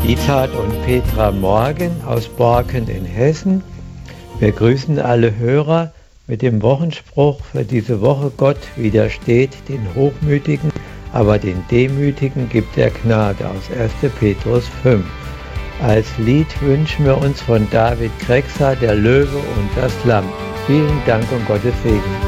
Dietrich und Petra Morgen aus Borken in Hessen. Wir grüßen alle Hörer mit dem Wochenspruch für diese Woche: Gott widersteht den Hochmütigen, aber den Demütigen gibt er Gnade, aus 1. Petrus 5. Als Lied wünschen wir uns von David Krexer Der Löwe und das Lamm. Vielen Dank und Gottes Segen.